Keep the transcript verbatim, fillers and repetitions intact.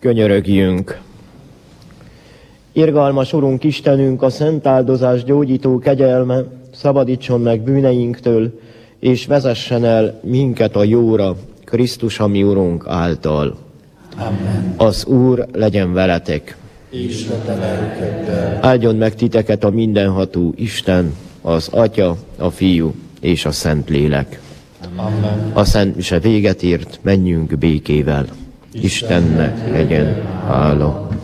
Könyörögjünk! Irgalmas Urunk Istenünk, a szent áldozás gyógyító kegyelme szabadítson meg bűneinktől, és vezessen el minket a jóra, Krisztus, a mi Urunk által. Amen. Az Úr legyen veletek. És a te lelkeddel. Áldjon meg titeket a mindenható Isten, az Atya, a Fiú és a Szentlélek. Amen. A szent mise véget ért, menjünk békével. Istennek legyen hála.